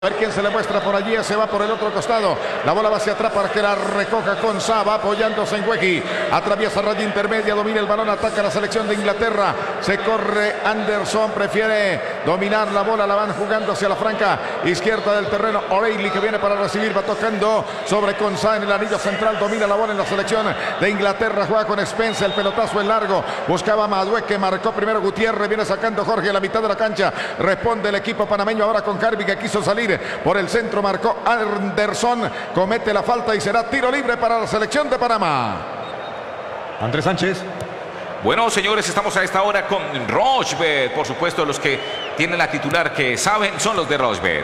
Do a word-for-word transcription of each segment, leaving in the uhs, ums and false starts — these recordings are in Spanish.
A ver quién se le muestra por allí, se va por el otro costado. La bola va hacia atrás para que la recoja con Saba, apoyándose en Huequi. Atraviesa raya intermedia, domina el balón, ataca la selección de Inglaterra. Se corre Anderson, prefiere dominar la bola, la van jugando hacia la franca izquierda del terreno. O'Reilly que viene para recibir, va tocando sobre Konsa en el anillo central, domina la bola en la selección de Inglaterra. Juega con Spence, el pelotazo en largo. Buscaba Madueque, marcó primero Gutiérrez, viene sacando Jorge a la mitad de la cancha. Responde el equipo panameño ahora con Carvi que quiso salir. Por el centro marcó Anderson, comete la falta y será tiro libre para la selección de Panamá. Andrés Sánchez. Bueno, señores, estamos a esta hora con Rochebet. Por supuesto, los que tienen la titular que saben son los de Rochebet.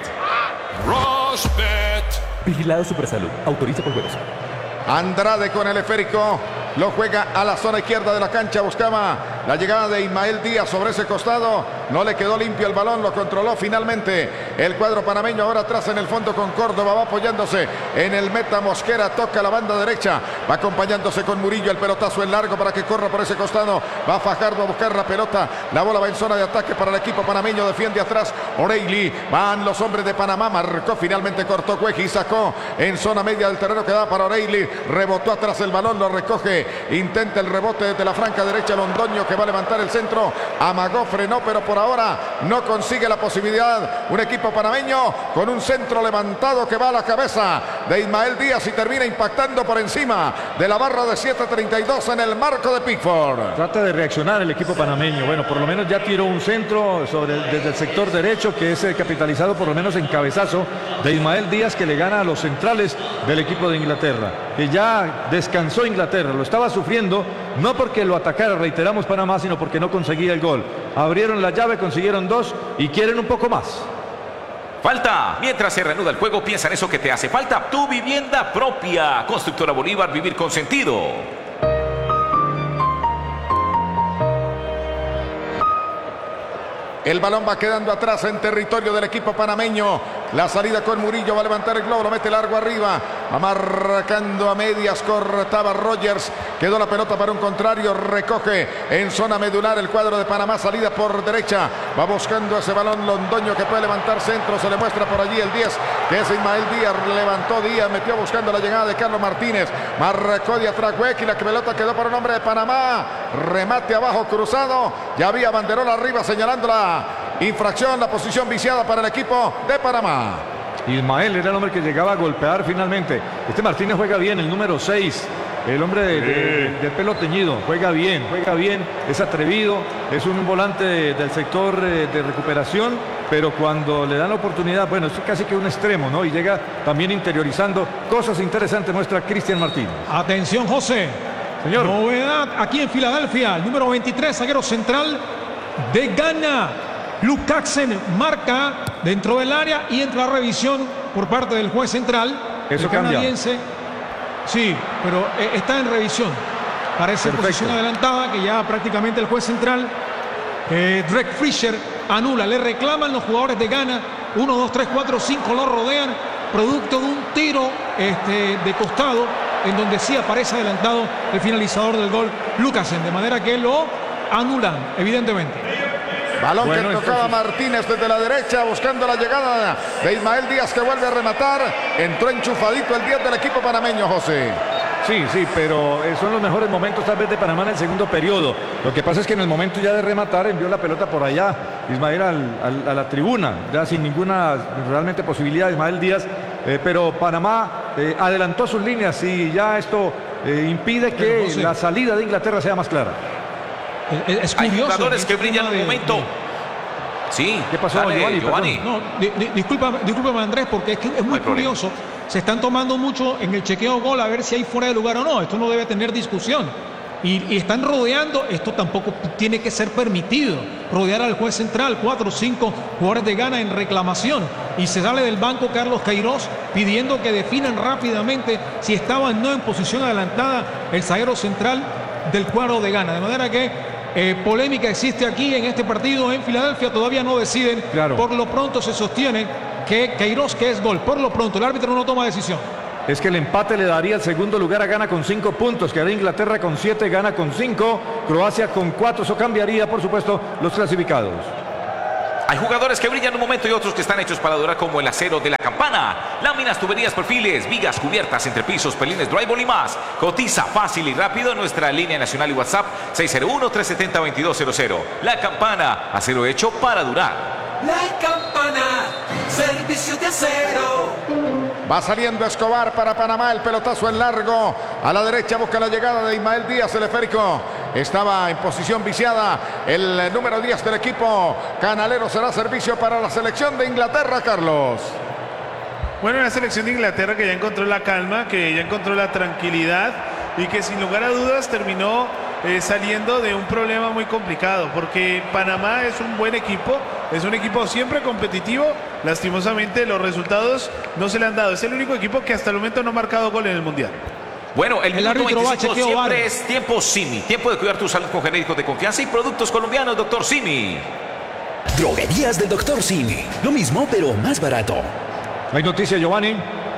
Rochebet. Vigilado Supersalud. Autoriza por juegos. Andrade con el esférico. Lo juega a la zona izquierda de la cancha. Buscaba la llegada de Ismael Díaz sobre ese costado. No le quedó limpio el balón. Lo controló finalmente el cuadro panameño. Ahora atrás en el fondo con Córdoba. Va apoyándose en el meta Mosquera. Toca la banda derecha. Va acompañándose con Murillo. El pelotazo en largo para que corra por ese costado. Va Fajardo a buscar la pelota. La bola va en zona de ataque para el equipo panameño. Defiende atrás O'Reilly. Van los hombres de Panamá. Marcó finalmente, cortó Cueji y sacó en zona media del terreno que da para O'Reilly. Rebotó atrás el balón. Lo recoge. Intenta el rebote desde la franca derecha. Londoño que va a levantar el centro. Amagó, frenó, pero por ahora no consigue la posibilidad. Un equipo panameño con un centro levantado que va a la cabeza de Ismael Díaz y termina impactando por encima de la barra de siete treinta y dos en el marco de Pickford. Trata de reaccionar el equipo panameño. Bueno, por lo menos ya tiró un centro sobre, desde el sector derecho, que es capitalizado por lo menos en cabezazo de Ismael Díaz, que le gana a los centrales del equipo de Inglaterra. Que ya descansó Inglaterra, lo estaba sufriendo, no porque lo atacara, reiteramos, Panamá, sino porque no conseguía el gol. Abrieron la llave, consiguieron dos y quieren un poco más. Falta, mientras se reanuda el juego, piensa en eso que te hace falta. Tu vivienda propia. Constructora Bolívar, vivir con sentido. El balón va quedando atrás en territorio del equipo panameño. La salida con Murillo, va a levantar el globo, lo mete largo arriba. Va marcando a medias, cortaba Rogers. Quedó la pelota para un contrario, recoge en zona medular el cuadro de Panamá. Salida por derecha, va buscando ese balón Londoño que puede levantar centro. Se le muestra por allí el diez, que es Ismael Díaz. Levantó Díaz, metió buscando la llegada de Carlos Martínez. Marcó de atrás Huequi, la pelota quedó para un hombre de Panamá. Remate abajo cruzado. Ya había banderola arriba señalando la infracción, la posición viciada para el equipo de Panamá. Ismael era el hombre que llegaba a golpear finalmente. Este Martínez juega bien, el número seis. El hombre de, de, de pelo teñido, juega bien, juega bien, es atrevido, es un volante de, del sector de, de recuperación, pero cuando le dan la oportunidad, bueno, es casi que un extremo, ¿no? Y llega también interiorizando cosas interesantes, muestra Cristian Martínez. Atención, José. Señor. Novedad aquí en Filadelfia, el número veintitrés, zaguero central de Ghana. Lukasen marca dentro del área y entra a revisión por parte del juez central. Eso el cambia. canadiense. Sí, pero eh, está en revisión. Parece Perfecto. posición adelantada que ya prácticamente el juez central, eh, Drake Fisher, anula. Le reclaman los jugadores de Ghana. uno, dos, tres, cuatro, cinco lo rodean. Producto de un tiro este, de costado en donde sí aparece adelantado el finalizador del gol, Lukasen. De manera que lo anulan, evidentemente. Balón Bueno, que tocaba entonces... Martínez desde la derecha buscando la llegada de Ismael Díaz que vuelve a rematar. Entró enchufadito el diez del equipo panameño, José. Sí, sí, pero eh, son los mejores momentos tal vez de Panamá en el segundo periodo. Lo que pasa es que en el momento ya de rematar envió la pelota por allá, Ismael al, al, a la tribuna, ya sin ninguna realmente posibilidad Ismael Díaz, eh, pero Panamá eh, adelantó sus líneas y ya esto eh, impide que José, la salida de Inglaterra sea más clara. Es, es Hay curioso, jugadores que este brillan en tema un de- momento. de- Sí, ¿Qué pasó, dale, Giovanni? Giovanni? No, di, di, disculpa, discúlpame Andrés, porque es que es muy hay problema. curioso. Se están tomando mucho en el chequeo gol a ver si hay fuera de lugar o no. Esto no debe tener discusión. Y, y están rodeando, esto tampoco tiene que ser permitido. Rodear al juez central, cuatro o cinco jugadores de Ghana en reclamación. Y se sale del banco Carlos Queiroz pidiendo que definan rápidamente si estaba o no en posición adelantada el zaguero central del cuadro de Ghana. De manera que Eh, polémica existe aquí en este partido en Filadelfia, todavía no deciden. Claro. Por lo pronto se sostiene que Queiroz, que es gol. Por lo pronto el árbitro no toma decisión. Es que el empate le daría el segundo lugar a Ghana con cinco puntos, quedaría Inglaterra con siete, Ghana con cinco, Croacia con cuatro, eso cambiaría por supuesto los clasificados. Hay jugadores que brillan un momento y otros que están hechos para durar, como el acero de la campana. Láminas, tuberías, perfiles, vigas, cubiertas, entrepisos, pelines, drywall y más. Cotiza fácil y rápido en nuestra línea nacional y WhatsApp seis cero uno, tres siete cero, dos dos cero cero. La Campana, acero hecho para durar. La Campana, servicio de acero. Va saliendo Escobar para Panamá, el pelotazo en largo. A la derecha busca la llegada de Ismael Díaz, el esférico. Estaba en posición viciada el número diez del equipo canalero. Será servicio para la selección de Inglaterra, Carlos. Bueno, una selección de Inglaterra que ya encontró la calma, que ya encontró la tranquilidad y que sin lugar a dudas terminó eh, saliendo de un problema muy complicado, porque Panamá es un buen equipo, es un equipo siempre competitivo. Lastimosamente los resultados no se le han dado. Es el único equipo que hasta el momento no ha marcado gol en el Mundial. Bueno, el, El minuto árbitro va, veinticinco chequeo, siempre V A R. es tiempo Simi. Tiempo de cuidar tu salud con genéricos de confianza y productos colombianos, doctor Simi. Droguerías del doctor Simi. Lo mismo, pero más barato. Hay noticia, Giovanni.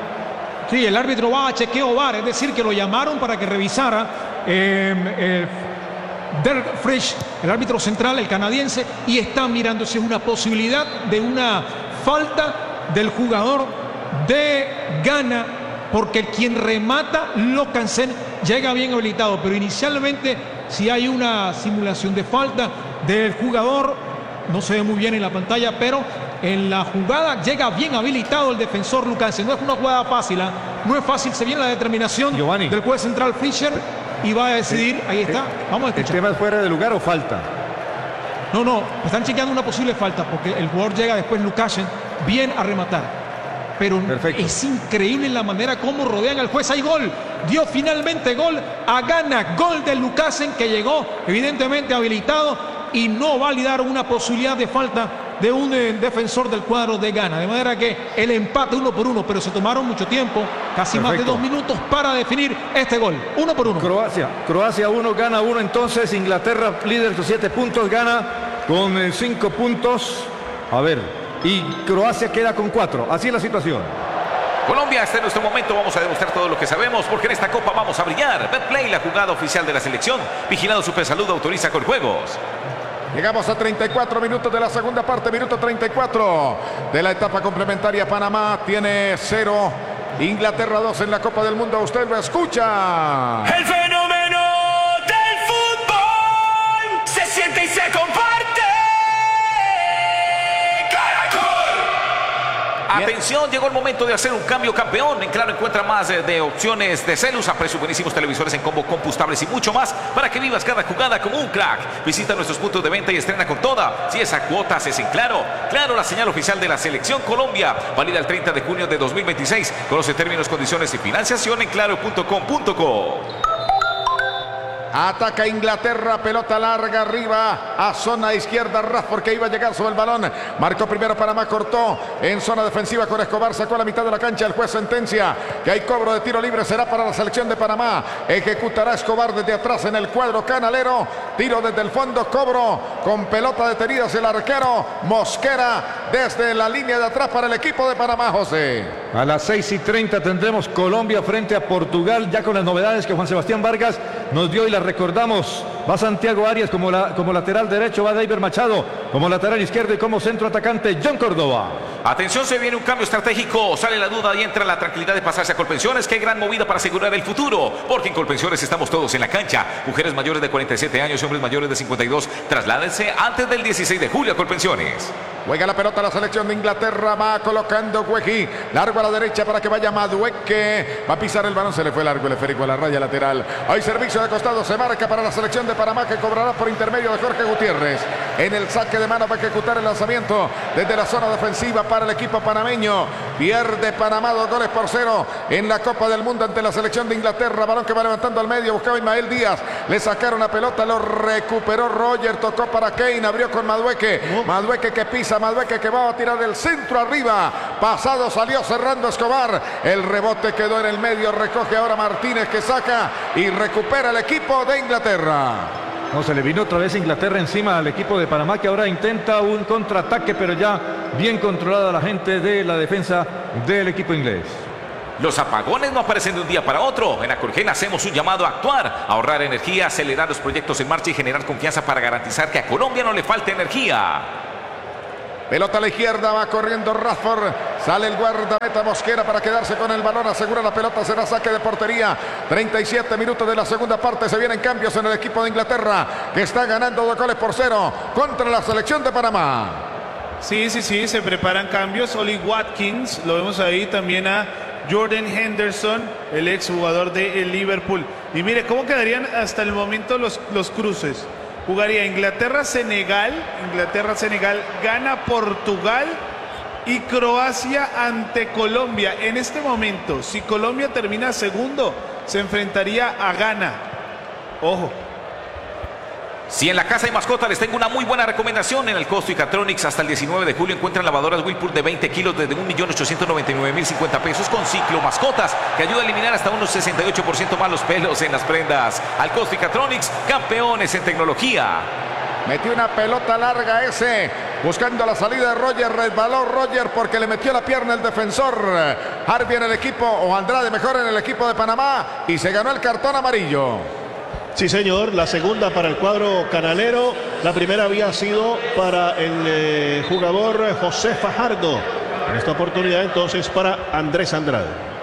Sí, el árbitro va a chequeo V A R, es decir, que lo llamaron para que revisara eh, eh, Derek Frisch, el árbitro central, el canadiense, y está mirando si es una posibilidad de una falta del jugador de Ghana, porque quien remata lo cancela, llega bien habilitado, pero inicialmente si hay una simulación de falta del jugador, no se ve muy bien en la pantalla, pero en la jugada llega bien habilitado el defensor Lucanse. No es una jugada fácil, ¿eh? No es fácil, se viene la determinación Giovanni. del juez central Fischer y va a decidir, ahí está, vamos a ¿El escuchar. tema es fuera de lugar o falta? No, no, están chequeando una posible falta porque el jugador llega después Lukasen bien a rematar. Pero Perfecto. es increíble la manera como rodean al juez. Hay gol, dio finalmente gol a Ghana, gol de Lukasen que llegó evidentemente habilitado y no validar una posibilidad de falta de un eh, defensor del cuadro de Ghana. De manera que el empate uno por uno, pero se tomaron mucho tiempo, casi más de Perfecto. dos minutos para definir este gol. Uno por uno. Croacia. Croacia uno, Ghana uno. Entonces Inglaterra líder con siete puntos, Ghana con eh, cinco puntos. A ver, y Croacia queda con cuatro. Así es la situación. Colombia, este es nuestro momento, vamos a demostrar todo lo que sabemos, porque en esta Copa vamos a brillar. Betplay, la jugada oficial de la selección. Vigilado Supersalud, autoriza con juegos. Llegamos a treinta y cuatro minutos de la segunda parte, minuto treinta y cuatro de la etapa complementaria. Panamá tiene cero, Inglaterra dos en la Copa del Mundo. Usted lo escucha. El fenómeno del fútbol se siente y se comparte. Atención, llegó el momento de hacer un cambio, campeón. En Claro encuentra más eh, de opciones de celos a precios buenísimos, televisores en combo, compostables y mucho más para que vivas cada jugada como un crack. Visita nuestros puntos de venta y estrena con toda. Si esa cuota es en Claro. Claro, la señal oficial de la Selección Colombia. Válida el treinta de junio de dos mil veintiséis. Conoce términos, condiciones y financiación en claro punto com punto co. Ataca Inglaterra, pelota larga arriba a zona izquierda, Rashford que iba a llegar sobre el balón. Marcó primero Panamá, cortó en zona defensiva con Escobar, sacó a la mitad de la cancha. El juez sentencia que hay cobro de tiro libre, será para la selección de Panamá. Ejecutará Escobar desde atrás en el cuadro canalero. Tiro desde el fondo, cobro con pelota detenida hacia el arquero Mosquera desde la línea de atrás para el equipo de Panamá, José. A las seis y treinta tendremos Colombia frente a Portugal, ya con las novedades que Juan Sebastián Vargas nos dio y las recordamos. Va Santiago Arias como, la, como lateral derecho, va David Machado como lateral izquierdo y como centro atacante John Córdoba. Atención, se viene un cambio estratégico. Sale la duda y entra la tranquilidad de pasarse a Colpensiones. Qué gran movida para asegurar el futuro. Porque en Colpensiones estamos todos en la cancha. Mujeres mayores de cuarenta y siete años y hombres mayores de cincuenta y dos. Trasládense antes del dieciséis de julio a Colpensiones. Juega la pelota la selección de Inglaterra, va colocando Gueji, largo a la derecha para que vaya Madueque, va a pisar el balón, se le fue largo el esférico a la raya lateral. Hay servicio de costado, se marca para la selección de Panamá que cobrará por intermedio de Jorge Gutiérrez. En el saque de mano va a ejecutar el lanzamiento desde la zona defensiva para el equipo panameño. Pierde Panamá dos goles por cero en la Copa del Mundo ante la selección de Inglaterra. Balón que va levantando al medio, buscaba Ismael Díaz, le sacaron la pelota, lo recuperó Roger, tocó para Kane, abrió con Madueque, Madueque que pisa, Madueque que va a tirar del centro arriba, pasado salió cerrando Escobar, el rebote quedó en el medio, recoge ahora Martínez que saca y recupera el equipo de Inglaterra. No, se le vino otra vez Inglaterra encima al equipo de Panamá que ahora intenta un contraataque, pero ya bien controlada la gente de la defensa del equipo inglés. Los apagones no aparecen de un día para otro. En Acorgen hacemos un llamado a actuar, a ahorrar energía, acelerar los proyectos en marcha y generar confianza para garantizar que a Colombia no le falte energía. Pelota a la izquierda, va corriendo Rashford. Sale el guardameta Mosquera para quedarse con el balón. Asegura la pelota, será saque de portería. treinta y siete minutos de la segunda parte. Se vienen cambios en el equipo de Inglaterra, que está ganando dos goles por cero contra la selección de Panamá. Sí, sí, sí, se preparan cambios. Oli Watkins, lo vemos ahí también a Jordan Henderson, el exjugador de Liverpool. Y mire, ¿cómo quedarían hasta el momento los, los cruces? Jugaría Inglaterra-Senegal, Inglaterra-Senegal, gana Portugal y Croacia ante Colombia. En este momento, si Colombia termina segundo, se enfrentaría a Ghana. Ojo. Si en la casa hay mascota, les tengo una muy buena recomendación. En el Costo Catronics hasta el diecinueve de julio encuentran lavadoras Whirlpool de veinte kilos desde un millón ochocientos noventa y nueve mil cincuenta pesos con ciclo mascotas, que ayuda a eliminar hasta unos sesenta y ocho por ciento más los pelos en las prendas. Al Costo Catronics, campeones en tecnología. Metió una pelota larga ese, buscando la salida de Roger. Resbaló Roger porque le metió la pierna el defensor. Harvey en el equipo, o Andrade mejor en el equipo de Panamá, y se ganó el cartón amarillo. Sí, señor, la segunda para el cuadro canalero. La primera había sido para el eh, jugador José Fajardo. En esta oportunidad entonces para Andrés Andrade.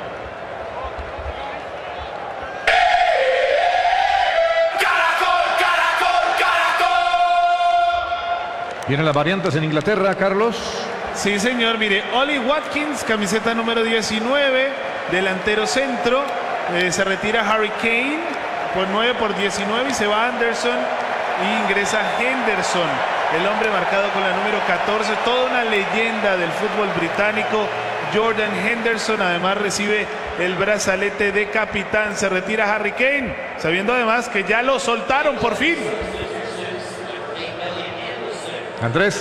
Vienen las variantes en Inglaterra, Carlos. Sí, señor, mire, Oli Watkins, camiseta número diecinueve, delantero centro. Eh, se retira Harry Kane por nueve por diecinueve y se va Anderson y ingresa Henderson, el hombre marcado con la número catorce, toda una leyenda del fútbol británico. Jordan Henderson además recibe el brazalete de capitán. Se retira Harry Kane, sabiendo además que ya lo soltaron por fin. Andrés.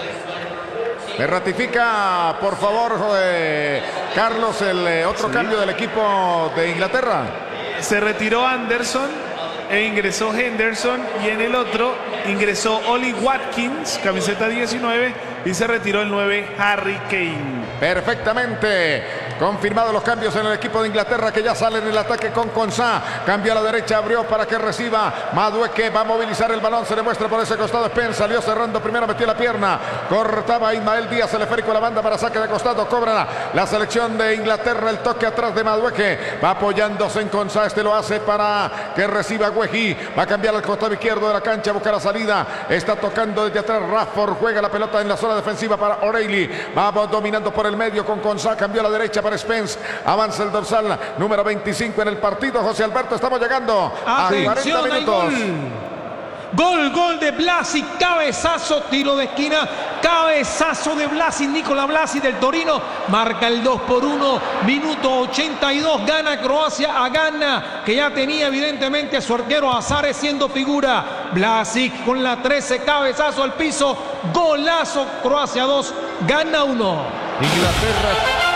Me ratifica, por favor, eh, Carlos, el eh, otro sí. cambio del equipo de Inglaterra. Se retiró Anderson e ingresó Henderson, y en el otro ingresó Oli Watkins, camiseta diecinueve, y se retiró el nueve Harry Kane. Perfectamente confirmados los cambios en el equipo de Inglaterra, que ya sale en el ataque con Consá. Cambia a la derecha, abrió para que reciba Madueque, va a movilizar el balón, se le muestra por ese costado Spence, salió cerrando primero, metió la pierna, cortaba a Ismael Díaz, el esférico a la banda para saque de costado, cobra la selección de Inglaterra, el toque atrás de Madueque, va apoyándose en Consá, este lo hace para que reciba Guejí, va a cambiar al costado izquierdo de la cancha, busca la salida, está tocando desde atrás Rashford, juega la pelota en la zona defensiva para O'Reilly, va dominando por el medio con Consá, cambió a la derecha para Spence, avanza el dorsal número veinticinco en el partido. José Alberto, estamos llegando a cuarenta minutos. Gol, gol de Blasi, cabezazo, tiro de esquina, cabezazo de Blasi, Nicolás Blasi del Torino, marca el dos por uno, minuto ochenta y dos, gana Croacia a Ghana, que ya tenía evidentemente a su arquero Azares siendo figura. Blasi con la trece, cabezazo al piso, golazo, Croacia dos, Ghana uno. Inglaterra,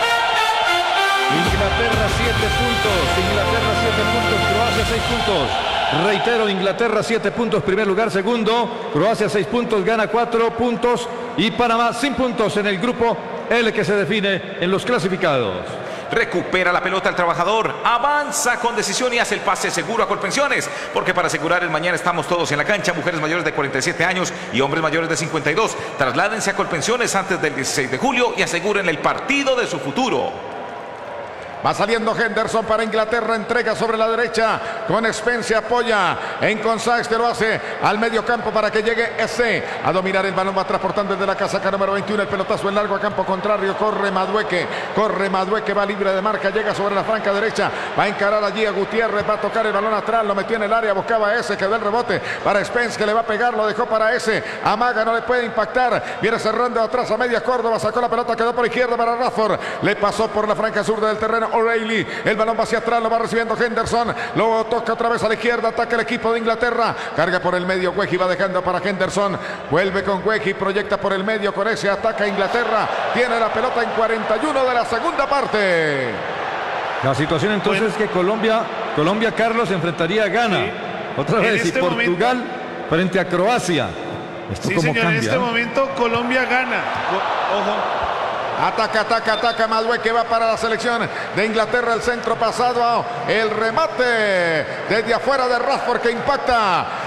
Inglaterra siete puntos, Inglaterra siete puntos, Croacia seis puntos. Reitero, Inglaterra siete puntos, primer lugar, segundo, Croacia seis puntos, Ghana cuatro puntos y Panamá sin puntos en el grupo L, que se define en los clasificados. Recupera la pelota el trabajador, avanza con decisión y hace el pase seguro a Colpensiones, porque para asegurar el mañana estamos todos en la cancha, mujeres mayores de cuarenta y siete años y hombres mayores de cincuenta y dos. Trasládense a Colpensiones antes del dieciséis de julio y aseguren el partido de su futuro. Va saliendo Henderson para Inglaterra, entrega sobre la derecha con Spence, apoya en Consá, este lo hace al medio campo para que llegue ese a dominar el balón, va transportando desde la casaca número veintiuno, el pelotazo en largo a campo contrario, corre Madueque, corre Madueque, va libre de marca, llega sobre la franca derecha, va a encarar allí a Gutiérrez, va a tocar el balón atrás, lo metió en el área, buscaba ese, quedó el rebote para Spence, que le va a pegar, lo dejó para ese, amaga, no le puede impactar, viene cerrando atrás a media Córdoba, sacó la pelota, quedó por izquierda para Rashford, le pasó por la franca zurda del terreno O'Reilly, el balón va hacia atrás, lo va recibiendo Henderson, luego toca otra vez a la izquierda, ataca el equipo de Inglaterra, carga por el medio, Guejí va dejando para Henderson, vuelve con Guejí, proyecta por el medio, con ese ataca Inglaterra, tiene la pelota en cuarenta y uno de la segunda parte. La situación entonces bueno. es que Colombia, Colombia Carlos enfrentaría a Ghana, sí. otra vez, este y Portugal momento... frente a Croacia. Esto sí, señor, cambia, en este ¿eh? momento Colombia gana. Ojo. Ataca, ataca, ataca Madueque, va para la selección de Inglaterra, el centro pasado, el remate desde afuera de Rashford que impacta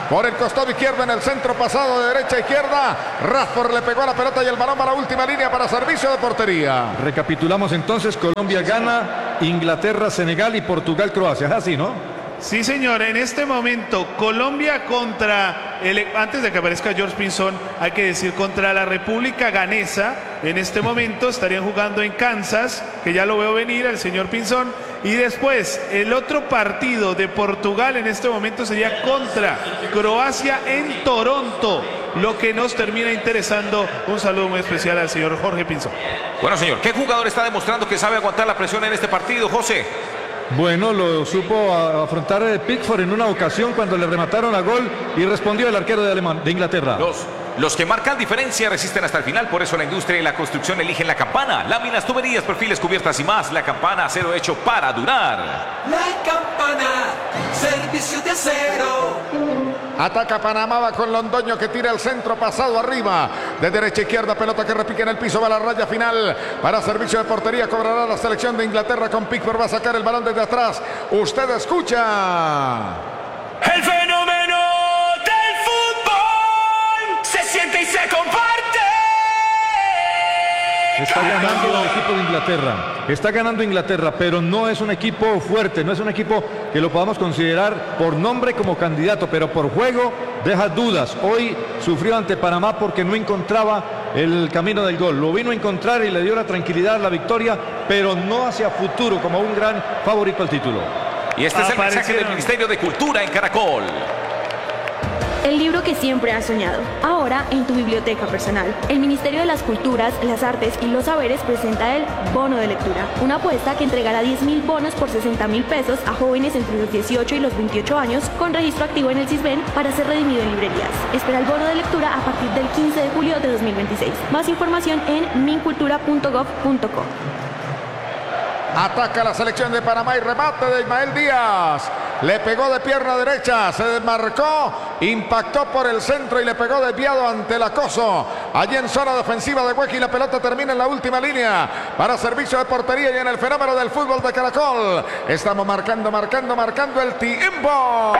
por el costado izquierdo en el centro pasado de derecha a izquierda. Rashford le pegó a la pelota y el balón va a la última línea para servicio de portería. Recapitulamos entonces, Colombia gana, Inglaterra, Senegal y Portugal, Croacia. Es así, ¿no? Sí, señor, en este momento Colombia contra, el, antes de que aparezca George Pinzón, hay que decir contra la República Ganesa. En este momento estarían jugando en Kansas, que ya lo veo venir al señor Pinzón. Y después el otro partido de Portugal en este momento sería contra Croacia en Toronto, lo que nos termina interesando. Un saludo muy especial al señor Jorge Pinzón. Bueno, señor, ¿qué jugador está demostrando que sabe aguantar la presión en este partido, José? Bueno, lo supo afrontar Pickford en una ocasión cuando le remataron a gol y respondió el arquero de, Alemán, de Inglaterra. Los, los que marcan diferencia resisten hasta el final, por eso la industria y la construcción eligen la Campana. Láminas, tuberías, perfiles, cubiertas y más. La Campana, acero hecho para durar. La Campana, servicio de acero. Ataca Panamá, va con Londoño que tira el centro pasado arriba. De derecha a izquierda, pelota que repique en el piso, va a la raya final. Para servicio de portería cobrará la selección de Inglaterra con Pickford. Va a sacar el balón desde atrás. Usted escucha. El fenómeno del fútbol se siente y se comparte. Está ganando el equipo de Inglaterra. Está ganando Inglaterra, pero no es un equipo fuerte, no es un equipo que lo podamos considerar por nombre como candidato, pero por juego deja dudas. Hoy sufrió ante Panamá porque no encontraba el camino del gol. Lo vino a encontrar y le dio la tranquilidad, la victoria, pero no hacia futuro como un gran favorito al título. Y este es el mensaje del Ministerio de Cultura en Caracol. El libro que siempre has soñado, ahora en tu biblioteca personal. El Ministerio de las Culturas, las Artes y los Saberes presenta el Bono de Lectura, una apuesta que entregará diez mil bonos por sesenta mil pesos a jóvenes entre los dieciocho y los veintiocho años con registro activo en el CISBEN para ser redimido en librerías. Espera el bono de lectura a partir del quince de julio de dos mil veintiséis. Más información en mincultura punto gov punto co. Ataca la selección de Panamá y remate de Ismael Díaz. Le pegó de pierna derecha, se desmarcó, impactó por el centro y le pegó desviado ante el acoso. Allí en zona defensiva de Huequi, la pelota termina en la última línea para servicio de portería y en el fenómeno del fútbol de Caracol. Estamos marcando, marcando, marcando el tiempo.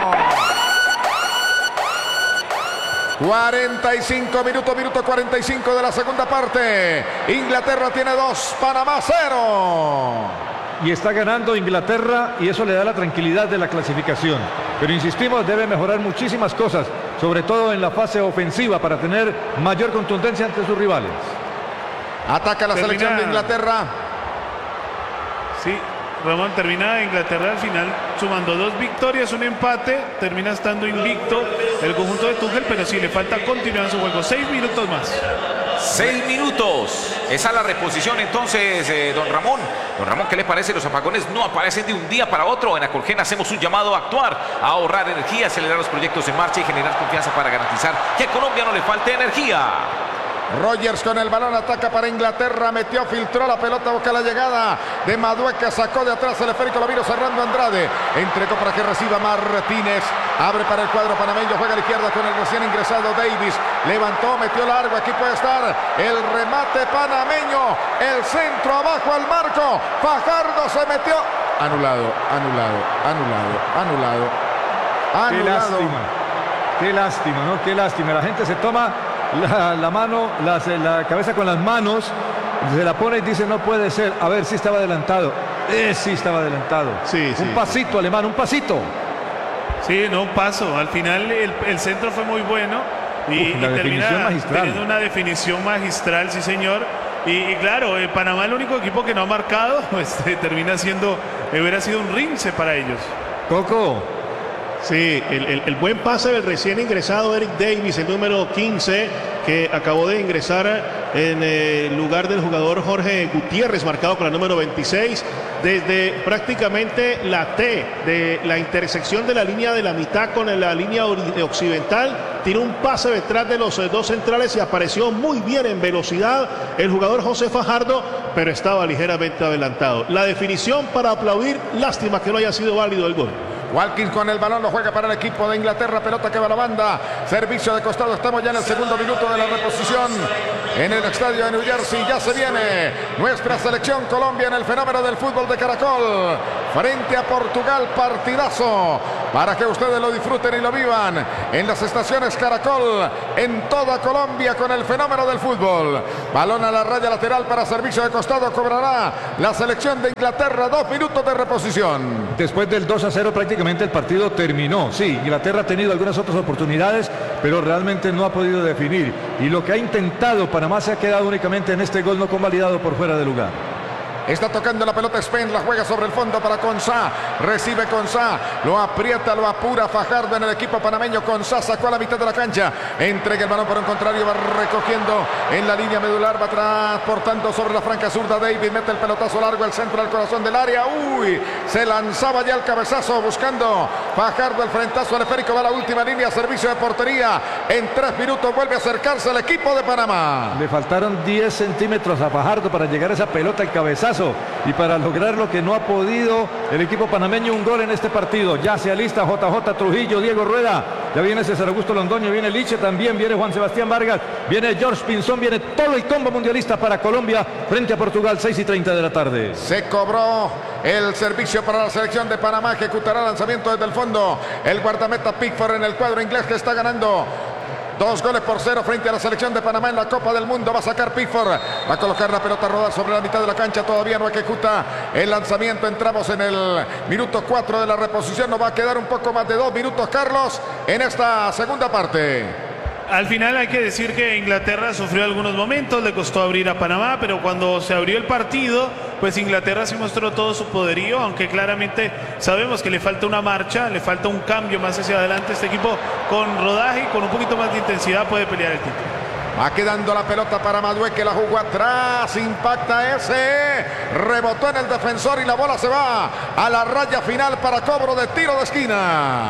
cuarenta y cinco minutos, minuto cuarenta y cinco de la segunda parte. Inglaterra tiene dos, Panamá cero. Y está ganando Inglaterra y eso le da la tranquilidad de la clasificación. Pero insistimos, debe mejorar muchísimas cosas, sobre todo en la fase ofensiva para tener mayor contundencia ante sus rivales. Ataca la Termina... selección de Inglaterra. Sí, Ramón, termina Inglaterra al final sumando dos victorias, un empate, termina estando invicto el conjunto de Tuchel, pero sí le falta continuar en su juego. Seis minutos más. Seis minutos. Esa es la reposición entonces, eh, don Ramón. Don Ramón, ¿qué le parece? Los apagones no aparecen de un día para otro. En Acolgen hacemos un llamado a actuar, a ahorrar energía, acelerar los proyectos en marcha y generar confianza para garantizar que a Colombia no le falte energía. Rogers con el balón, ataca para Inglaterra, metió, filtró la pelota, busca la llegada de Madueca, sacó de atrás el esférico, lo vino cerrando Andrade, entregó para que reciba Martínez, abre para el cuadro panameño, juega a la izquierda con el recién ingresado Davis, levantó, metió largo, aquí puede estar el remate panameño, el centro abajo al marco, Fajardo se metió, anulado, anulado, anulado, anulado, anulado. Qué lástima, qué lástima, ¿no? Qué lástima, la gente se toma La, la mano, la, la cabeza con las manos, se la pone y dice no puede ser, a ver si estaba adelantado, eh, sí estaba adelantado, sí, sí. Un pasito alemán, un pasito. Sí, no, un paso, al final el, el centro fue muy bueno y, Uf, la y definición termina magistral. teniendo una definición magistral, sí señor. Y, y claro, eh, Panamá, el único equipo que no ha marcado, pues eh, termina siendo, eh, hubiera sido un rince para ellos. Coco. Sí, el, el, el buen pase del recién ingresado Eric Davis, el número quince, que acabó de ingresar en el lugar del jugador Jorge Gutiérrez, marcado con la número veintiséis, desde prácticamente la T de la intersección de la línea de la mitad con la línea occidental, tiró un pase detrás de los dos centrales y apareció muy bien en velocidad el jugador José Fajardo, pero estaba ligeramente adelantado. La definición para aplaudir, lástima que no haya sido válido el gol. Watkins con el balón, lo juega para el equipo de Inglaterra, pelota que va a la banda, servicio de costado, estamos ya en el segundo minuto de la reposición en el estadio de New Jersey, ya se viene nuestra selección Colombia en el fenómeno del fútbol de Caracol, frente a Portugal, partidazo, para que ustedes lo disfruten y lo vivan en las estaciones Caracol, en toda Colombia, con el fenómeno del fútbol. Balón a la raya lateral para servicio de costado, cobrará la selección de Inglaterra, dos minutos de reposición. Después del dos a cero prácticamente el partido terminó. Sí, Inglaterra ha tenido algunas otras oportunidades, pero realmente no ha podido definir. Y lo que ha intentado Panamá se ha quedado únicamente en este gol no convalidado por fuera de lugar. Está tocando la pelota Spence, la juega sobre el fondo para Consá. Recibe Consá, lo aprieta, lo apura Fajardo en el equipo panameño. Consá sacó a la mitad de la cancha. Entrega el balón por un contrario, va recogiendo en la línea medular, va transportando sobre la franca zurda. David mete el pelotazo largo, el centro al corazón del área. Uy, se lanzaba ya el cabezazo buscando Fajardo el frentazo al esférico. Va a la última línea, servicio de portería. En tres minutos vuelve a acercarse el equipo de Panamá. Le faltaron diez centímetros a Fajardo para llegar a esa pelota al cabezazo. Y para lograr lo que no ha podido el equipo panameño, un gol en este partido. Ya se alista J J Trujillo, Diego Rueda, ya viene César Augusto Londoño, viene Liche también, viene Juan Sebastián Vargas, viene George Pinzón, viene todo el combo mundialista para Colombia frente a Portugal, seis y treinta de la tarde. Se cobró el servicio para la selección de Panamá, ejecutará lanzamiento desde el fondo el guardameta Pickford en el cuadro inglés, que está ganando dos goles por cero frente a la selección de Panamá en la Copa del Mundo. Va a sacar Pickford, va a colocar la pelota a rodar sobre la mitad de la cancha. Todavía no ejecuta el lanzamiento. Entramos en el minuto cuatro de la reposición. Nos va a quedar un poco más de dos minutos, Carlos, en esta segunda parte. Al final hay que decir que Inglaterra sufrió algunos momentos, le costó abrir a Panamá, pero cuando se abrió el partido, pues Inglaterra sí mostró todo su poderío, aunque claramente sabemos que le falta una marcha, le falta un cambio más hacia adelante. Este equipo con rodaje y con un poquito más de intensidad puede pelear el título. Va quedando la pelota para Madué, que la jugó atrás, impacta ese, rebotó en el defensor y la bola se va a la raya final para cobro de tiro de esquina.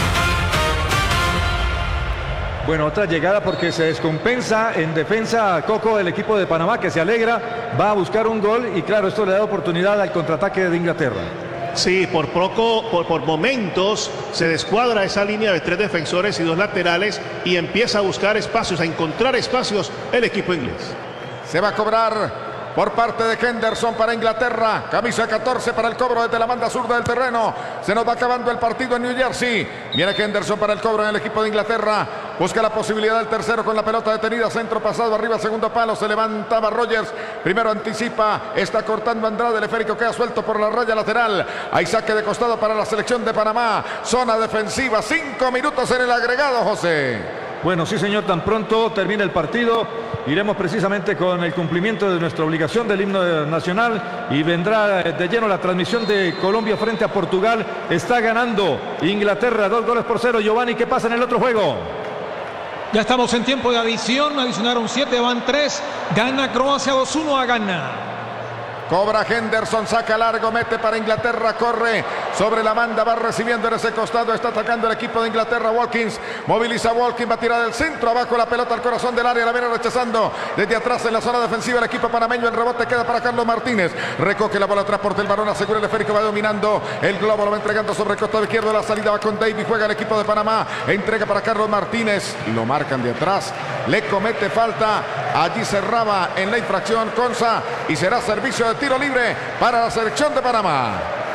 Bueno, otra llegada porque se descompensa en defensa Coco, el equipo de Panamá, que se alegra, va a buscar un gol y claro, esto le da oportunidad al contraataque de Inglaterra. Sí, por poco, por, por momentos se descuadra esa línea de tres defensores y dos laterales y empieza a buscar espacios, a encontrar espacios el equipo inglés. Se va a cobrar por parte de Henderson para Inglaterra, camisa catorce para el cobro desde la banda zurda del terreno. Se nos va acabando el partido en New Jersey. Viene Henderson para el cobro en el equipo de Inglaterra. Busca la posibilidad del tercero con la pelota detenida. Centro pasado arriba, segundo palo. Se levantaba Rogers. Primero anticipa. Está cortando Andrade. El esférico queda suelto por la raya lateral. Hay saque de costado para la selección de Panamá. Zona defensiva. Cinco minutos en el agregado, José. Bueno, sí señor, tan pronto termina el partido, iremos precisamente con el cumplimiento de nuestra obligación del himno nacional y vendrá de lleno la transmisión de Colombia frente a Portugal. Está ganando Inglaterra, dos goles por cero. Giovanni, ¿qué pasa en el otro juego? Ya estamos en tiempo de adición, adicionaron siete, van tres, gana Croacia dos uno a Ghana. Cobra Henderson, saca largo, mete para Inglaterra, corre sobre la banda, va recibiendo en ese costado, está atacando el equipo de Inglaterra. Watkins, moviliza Watkins, va a tirar del centro, abajo la pelota al corazón del área, la viene rechazando desde atrás en la zona defensiva el equipo panameño. El rebote queda para Carlos Martínez, recoge la bola, transporta el balón, asegura el esférico, va dominando el globo, lo va entregando sobre el costado izquierdo, la salida va con David, juega el equipo de Panamá, entrega para Carlos Martínez, lo marcan de atrás, le comete falta, allí cerraba en la infracción Conza y será servicio de tiro libre para la selección de Panamá.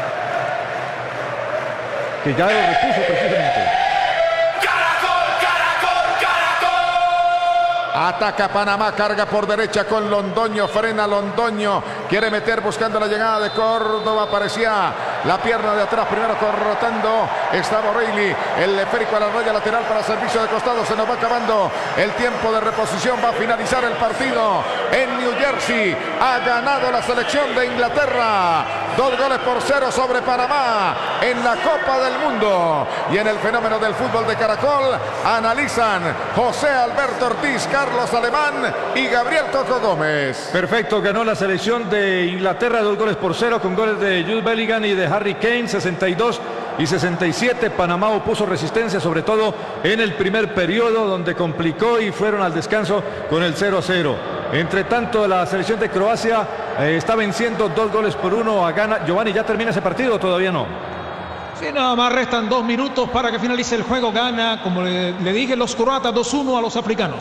Que ya lo repuso precisamente. Caracol, Caracol, Caracol. Ataca Panamá, carga por derecha con Londoño, frena Londoño, quiere meter buscando la llegada de Córdoba, parecía la pierna de atrás, primero corrotando, estaba O'Reilly, el esférico a la raya lateral para servicio de costado, se nos va acabando el tiempo de reposición, va a finalizar el partido en New Jersey, ha ganado la selección de Inglaterra, dos goles por cero sobre Panamá en la Copa del Mundo. Y en el fenómeno del fútbol de Caracol analizan José Alberto Ortiz, Carlos Alemán y Gabriel Coco Gómez. Perfecto, ganó la selección de Inglaterra dos goles por cero con goles de Jude Bellingham y de Harry Kane, sesenta y dos y sesenta y siete. Panamá opuso resistencia, sobre todo en el primer periodo, donde complicó y fueron al descanso con el cero a cero. Entre tanto, la selección de Croacia eh, está venciendo dos goles por uno a Ghana. Giovanni, ¿ya termina ese partido o todavía no? Sí, nada más restan dos minutos para que finalice el juego. Gana, como le, le dije, los croatas dos uno a los africanos.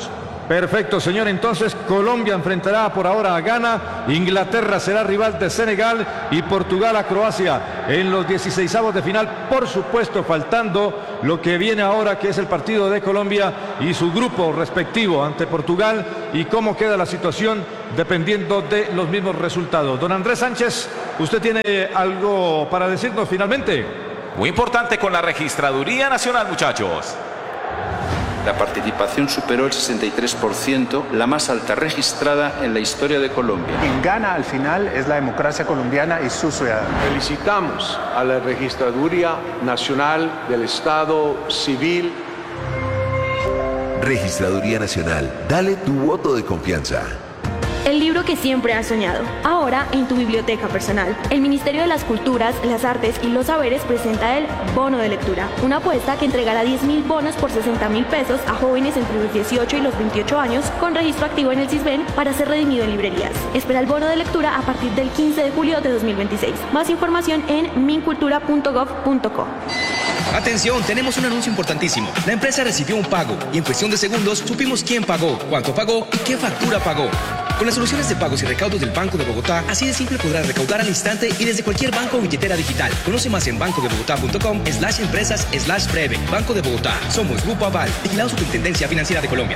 Perfecto, señor. Entonces Colombia enfrentará por ahora a Ghana, Inglaterra será rival de Senegal y Portugal a Croacia en los dieciseisavos de final. Por supuesto, faltando lo que viene ahora, que es el partido de Colombia y su grupo respectivo ante Portugal, y cómo queda la situación dependiendo de los mismos resultados. Don Andrés Sánchez, ¿usted tiene algo para decirnos finalmente? Muy importante con la registraduría nacional, muchachos. La participación superó el sesenta y tres por ciento, la más alta registrada en la historia de Colombia. Quien gana al final es la democracia colombiana y sus ciudadanos. Felicitamos a la Registraduría Nacional del Estado Civil. Registraduría Nacional, dale tu voto de confianza. El libro que siempre has soñado, ahora en tu biblioteca personal. El Ministerio de las Culturas, las Artes y los Saberes presenta el Bono de Lectura, una apuesta que entregará diez mil bonos por sesenta mil pesos a jóvenes entre los dieciocho y los veintiocho años con registro activo en el CISBEN para ser redimido en librerías. Espera el bono de lectura a partir del quince de julio de dos mil veintiséis. Más información en mincultura punto gov punto co. Atención, tenemos un anuncio importantísimo. La empresa recibió un pago y en cuestión de segundos supimos quién pagó, cuánto pagó y qué factura pagó. Con las soluciones de pagos y recaudos del Banco de Bogotá, así de simple podrás recaudar al instante y desde cualquier banco o billetera digital. Conoce más en banco de bogotá punto com slash empresas slash breve. Banco de Bogotá. Somos Grupo Aval, vigilado Superintendencia Financiera de Colombia.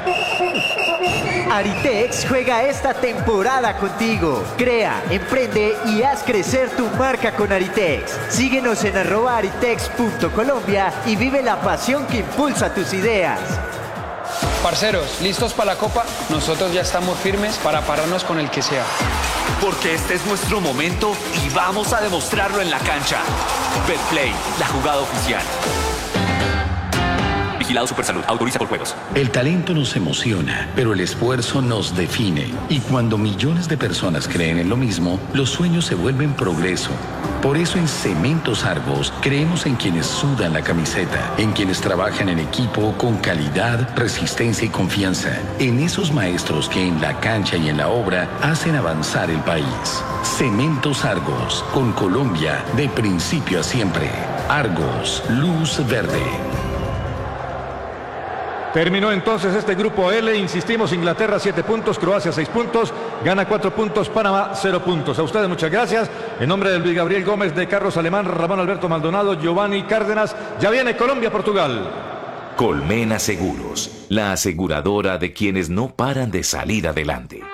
Aritex juega esta temporada contigo. Crea, emprende y haz crecer tu marca con Aritex. Síguenos en arroba aritex punto colombia y vive la pasión que impulsa tus ideas. Parceros, ¿listos para la Copa? Nosotros ya estamos firmes para pararnos con el que sea. Porque este es nuestro momento y vamos a demostrarlo en la cancha. Betplay, la jugada oficial. Vigilado Supersalud, autoriza por juegos. El talento nos emociona, pero el esfuerzo nos define. Y cuando millones de personas creen en lo mismo, los sueños se vuelven progreso. Por eso en Cementos Argos creemos en quienes sudan la camiseta, en quienes trabajan en equipo con calidad, resistencia y confianza, en esos maestros que en la cancha y en la obra hacen avanzar el país. Cementos Argos, con Colombia de principio a siempre. Argos, luz verde. Terminó entonces este grupo L, insistimos, Inglaterra siete puntos, Croacia seis puntos, Ghana cuatro puntos, Panamá cero puntos. A ustedes muchas gracias. En nombre de Luis Gabriel Gómez, de Carlos Alemán, Ramón Alberto Maldonado, Giovanni Cárdenas, ya viene Colombia-Portugal. Colmena Seguros, la aseguradora de quienes no paran de salir adelante.